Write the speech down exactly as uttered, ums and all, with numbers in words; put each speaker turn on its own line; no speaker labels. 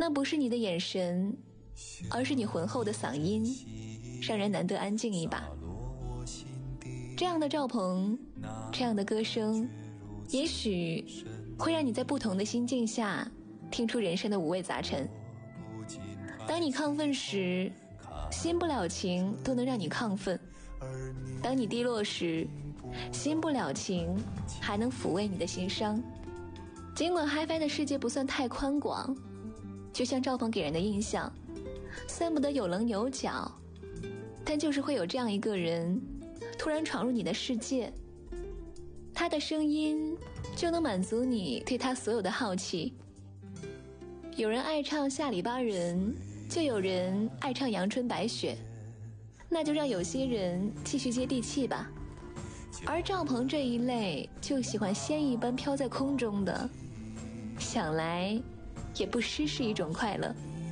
那不是你的眼神，而是你浑厚的嗓音，让人难得安静一把。这样的赵鹏，这样的歌声，也许会让你在不同的心境下听出人生的五味杂陈。当你亢奋时，新不了情都能让你亢奋；当你低落时，新不了情还能抚慰你的心伤。尽管嗨翻的世界不算太宽广，就像赵鹏给人的印象，算不得有棱有角，但就是会有这样一个人突然闯入你的世界，他的声音就能满足你对他所有的好奇。有人爱唱下里巴人，就有人爱唱阳春白雪，那就让有些人继续接地气吧。而赵鹏这一类就喜欢仙一般飘在空中的，想来也不失是一种快乐。